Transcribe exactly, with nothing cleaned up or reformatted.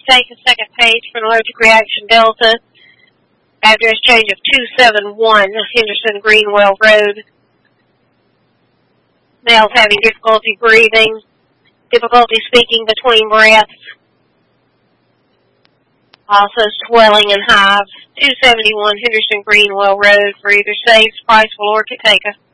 take a second page for an allergic reaction Delta. Address change of two seven one Henderson Greenwell Road. Male's having difficulty breathing, difficulty speaking between breaths. Also swelling and hives. two seventy-one Henderson Greenwell Road for either Saves, Priceville, or Kateka.